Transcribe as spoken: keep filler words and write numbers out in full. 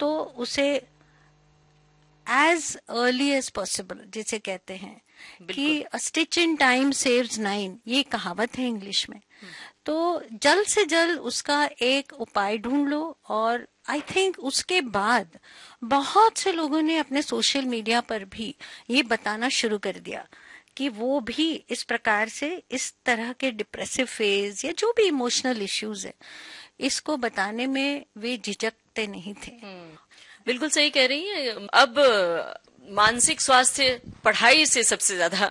तो उसे as early as possible, जिसे कहते हैं कि stitch in time saves nine, ये कहावत है इंग्लिश में। तो जल्द से जल्द उसका एक उपाय ढूंढ लो। और आई थिंक उसके बाद बहुत से लोगों ने अपने सोशल मीडिया पर भी ये बताना शुरू कर दिया कि वो भी इस प्रकार से इस तरह के डिप्रेसिव फेज या जो भी इमोशनल इश्यूज है, इसको बताने में वे झिझकते नहीं थे। बिल्कुल सही कह रही हैं। अब मानसिक स्वास्थ्य पढ़ाई से सबसे ज्यादा